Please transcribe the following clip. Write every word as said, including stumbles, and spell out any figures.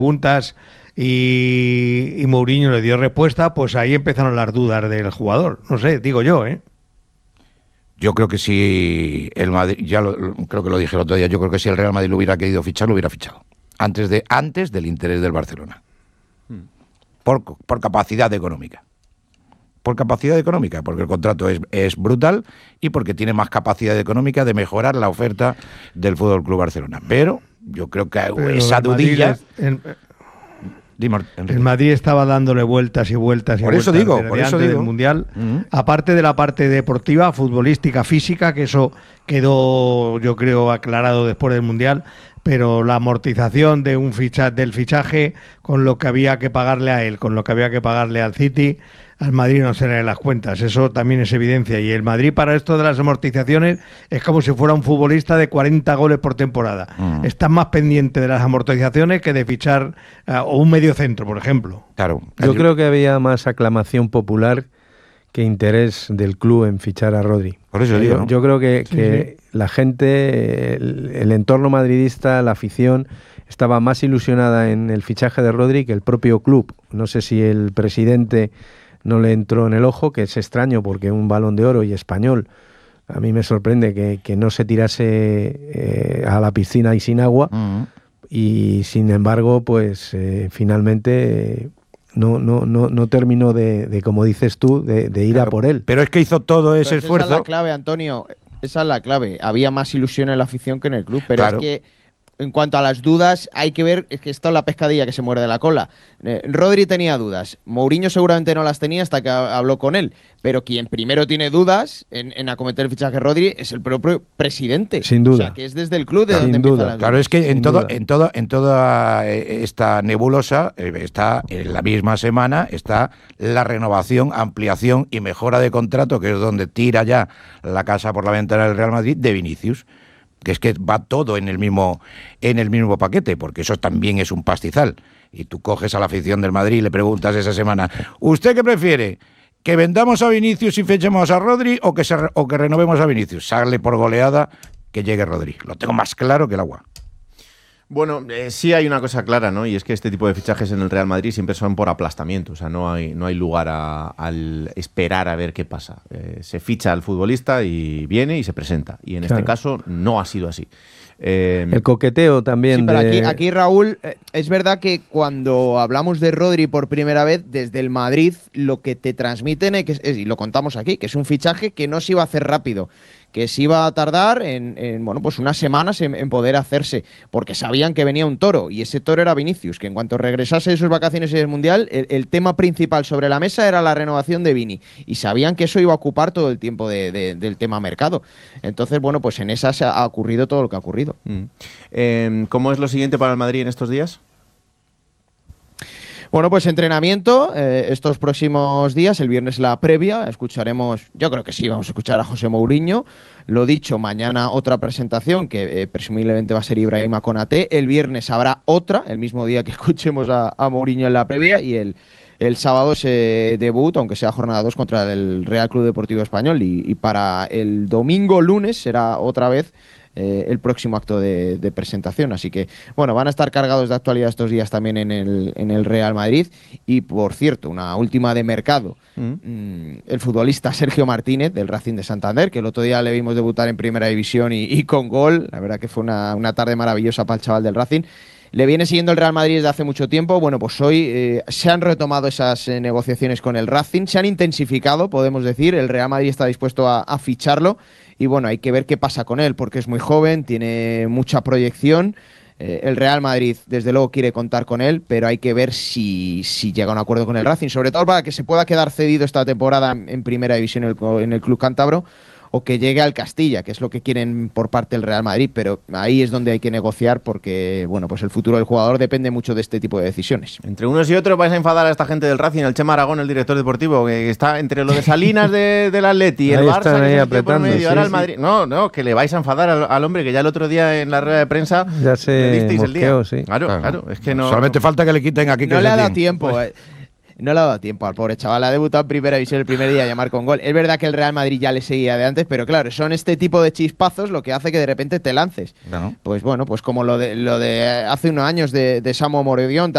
preguntas y, y Mourinho le dio respuesta, pues ahí empezaron las dudas del jugador. No sé, digo yo, ¿eh? Yo creo que si el Madrid, ya lo, creo que lo dije el otro día, yo creo que si el Real Madrid lo hubiera querido fichar, lo hubiera fichado. Antes de antes del interés del Barcelona. Hmm. Por, por capacidad económica. Por capacidad económica, porque el contrato es, es brutal y porque tiene más capacidad económica de mejorar la oferta del F C Barcelona. Pero yo creo que Pero esa dudilla... Es, el, el Madrid estaba dándole vueltas y vueltas y por vueltas eso digo, desde por eso antes digo. del Mundial. Uh-huh. Aparte de la parte deportiva, futbolística, física, que eso quedó, yo creo, aclarado después del Mundial, pero la amortización de un ficha, del fichaje con lo que había que pagarle a él, con lo que había que pagarle al City, al Madrid no se le dan las cuentas, eso también es evidencia. Y el Madrid para esto de las amortizaciones es como si fuera un futbolista de cuarenta goles por temporada. Mm. Está más pendiente de las amortizaciones que de fichar uh, o un medio centro, por ejemplo. Claro. Yo creo que había más aclamación popular que interés del club en fichar a Rodri. Por eso digo, yo, ¿no? yo creo que, sí, que sí. la gente, el, el entorno madridista, la afición, estaba más ilusionada en el fichaje de Rodri que el propio club. No sé si el presidente no le entró en el ojo, que es extraño porque un Balón de Oro y español, a mí me sorprende que, que no se tirase eh, a la piscina y sin agua, uh-huh. y sin embargo, pues eh, finalmente... Eh, No, no, no, no terminó de, de, como dices tú, de, de ir claro, a por él. Pero es que hizo todo ese pero esfuerzo. Esa es la clave, Antonio. Esa es la clave. Había más ilusión en la afición que en el club. Pero claro. es que, en cuanto a las dudas, hay que ver, es que está la pescadilla que se muerde la cola. Eh, Rodri tenía dudas. Mourinho seguramente no las tenía hasta que habló con él. Pero quien primero tiene dudas en, en acometer el fichaje de Rodri es el propio presidente. Sin duda. O sea, que es desde el club de Sin donde duda. empiezan las dudas. Claro, es que en, Sin todo, duda. en, todo, en toda esta nebulosa está, en la misma semana, está la renovación, ampliación y mejora de contrato, que es donde tira ya la casa por la ventana del Real Madrid, de Vinicius. Que es que va todo en el mismo en el mismo paquete, porque eso también es un pastizal. Y tú coges a la afición del Madrid y le preguntas esa semana, ¿usted qué prefiere? ¿Que vendamos a Vinicius y fechemos a Rodri o que, se, o que renovemos a Vinicius? Sale por goleada que llegue Rodri. Lo tengo más claro que el agua. Bueno, eh, sí hay una cosa clara, ¿no? Y es que este tipo de fichajes en el Real Madrid siempre son por aplastamiento. O sea, no hay, no hay lugar a, al esperar a ver qué pasa. Eh, se ficha al futbolista y viene y se presenta. Y en claro. este caso no ha sido así. Eh, el coqueteo también. Sí, pero de... aquí, aquí, Raúl, eh, es verdad que cuando hablamos de Rodri por primera vez, desde el Madrid, lo que te transmiten, es, es, y lo contamos aquí, que es un fichaje que no se iba a hacer rápido, que se iba a tardar en, en bueno, pues unas semanas en, en poder hacerse, porque sabían que venía un toro, y ese toro era Vinicius, que en cuanto regresase de sus vacaciones en el Mundial, el, el tema principal sobre la mesa era la renovación de Vini, y sabían que eso iba a ocupar todo el tiempo de, de, del tema mercado. Entonces, bueno, pues en esa se ha ocurrido todo lo que ha ocurrido. Mm. Eh, ¿Cómo es lo siguiente para el Madrid en estos días? Bueno, pues entrenamiento eh, estos próximos días, el viernes la previa, escucharemos, yo creo que sí, vamos a escuchar a José Mourinho. Lo dicho, mañana otra presentación que eh, presumiblemente va a ser Ibrahima Konaté. El viernes habrá otra, el mismo día que escuchemos a, a Mourinho en la previa, y el, el sábado se debut, aunque sea jornada dos, contra el Real Club Deportivo Español, y, y para el domingo lunes será otra vez Eh, el próximo acto de, de presentación. Así que, bueno, van a estar cargados de actualidad estos días también en el, en el Real Madrid. Y, por cierto, una última de mercado. Mm. Mm, el futbolista Sergio Martínez, del Racing de Santander, que el otro día le vimos debutar en Primera División y, y con gol. La verdad que fue una, una tarde maravillosa para el chaval del Racing. Le viene siguiendo el Real Madrid desde hace mucho tiempo. Bueno, pues hoy eh, se han retomado esas eh, negociaciones con el Racing. Se han intensificado, podemos decir. El Real Madrid está dispuesto a, a ficharlo. Y bueno, hay que ver qué pasa con él, porque es muy joven, tiene mucha proyección. Eh, el Real Madrid, desde luego, quiere contar con él, pero hay que ver si, si llega a un acuerdo con el Racing, sobre todo para que se pueda quedar cedido esta temporada en Primera División en el, en el Club Cántabro, o que llegue al Castilla, que es lo que quieren por parte del Real Madrid, pero ahí es donde hay que negociar, porque bueno, pues el futuro del jugador depende mucho de este tipo de decisiones. Entre unos y otros vais a enfadar a esta gente del Racing, el Chema Aragón, el director deportivo, que está entre lo de Salinas de, del Atleti y el Barça, que se metió por medio, sí, ahora el Madrid. Sí. No, no, que le vais a enfadar al, al hombre, que ya el otro día en la rueda de prensa ya se le disteis mosqueó, el día. Sí. Claro, claro, claro, es que no... Solamente falta que le quiten aquí que no le ha dado tiene. tiempo, pues... No le ha dado tiempo al pobre chaval. Ha debutado en Primera División el primer día a llamar con gol. Es verdad que el Real Madrid ya le seguía de antes, pero claro, son este tipo de chispazos lo que hace que de repente te lances. No. Pues bueno, pues como lo de, lo de hace unos años de, de Samu Morodion,